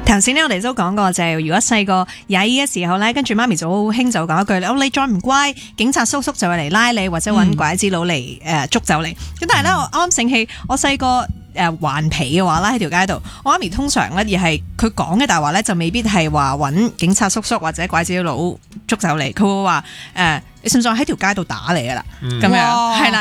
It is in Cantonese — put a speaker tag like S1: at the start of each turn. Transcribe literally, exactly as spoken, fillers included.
S1: 頭先咧，我哋都講過就係，如果細個曳嘅時候咧，跟住媽咪就好興就講一句，哦，你再唔乖，警察叔叔就會嚟拉你，或者揾拐子佬嚟誒捉走你。咁但係咧，我啱啱醒起，我細個誒頑皮嘅話啦，喺條街度，我媽咪通常咧而係佢講嘅大話咧，就未必係話揾警察叔叔或者拐子佬捉走你，佢會話誒、呃，你信唔信喺條街度打你噶啦？咁樣係啦。